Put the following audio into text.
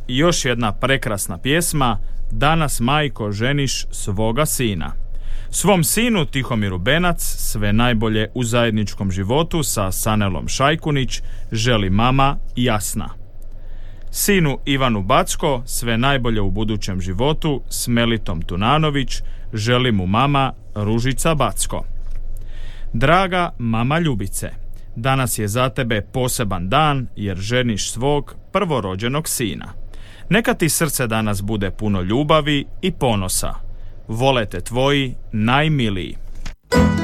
još jedna prekrasna pjesma Danas majko ženiš svoga sina. Svom sinu Tihomiru Benac sve najbolje u zajedničkom životu sa Sanelom Šajkunić želi mama Jasna. Sinu Ivanu Backo sve najbolje u budućem životu s Melitom Tunanović želi mu mama Ružica Backo. Draga mama Ljubice, danas je za tebe poseban dan jer ženiš svog prvorođenog sina. Neka ti srce danas bude puno ljubavi i ponosa. Vole te tvoji najmiliji.